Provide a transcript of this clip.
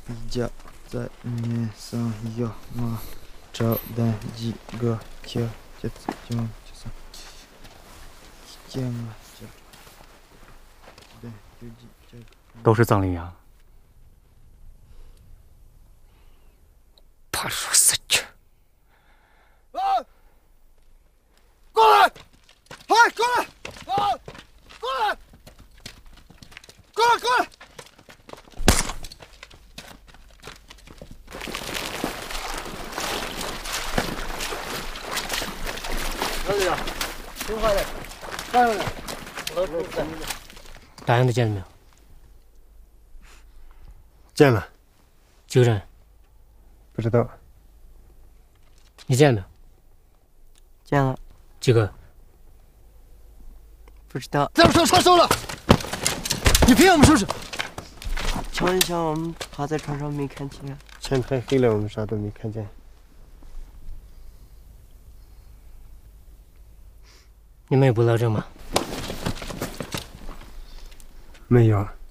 一家在面上要我找单几个条件就算见了这对就这个都是藏羚羊。 怕说死去！ 啊！过来！哎，过来！啊！过来！过来！过来！老李啊，听话点，站住点！老李， 打样都见了没有？ 见了， 几个人？ 不知道。 你见了没有？ 见了， 几个？ 不知道。 这车收了，你骗我们是不是？ 瞧一下，我们趴在床上没看见。 天太黑了，我们啥都没看见。 你们有捕捞证吗？ 没有。